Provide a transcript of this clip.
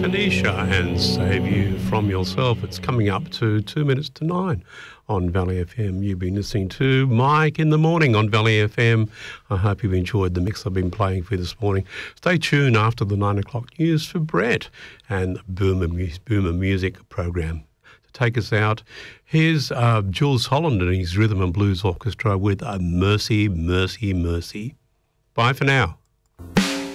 Tanisha and Save You From Yourself. It's coming up to 2 minutes to 9 on Valley FM. You've been listening to Mike in the Morning on Valley FM. I hope you've enjoyed the mix I've been playing for you this morning. Stay tuned after the 9 o'clock news for Brett and Boomer Music program. To take us out, here's Jules Holland and his Rhythm and Blues Orchestra with Mercy, Mercy, Mercy. Bye for now.